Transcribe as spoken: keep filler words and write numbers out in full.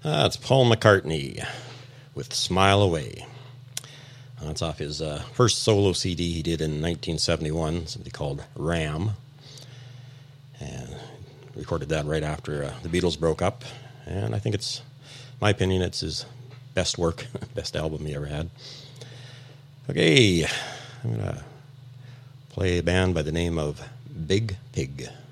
That's Paul McCartney with Smile Away. That's off his uh, first solo C D he did in nineteen seventy-one, something called Ram. And recorded that right after uh, the Beatles broke up. And I think it's, my opinion, it's his best work, best album he ever had. Okay, I'm going to play a band by the name of Big Pig.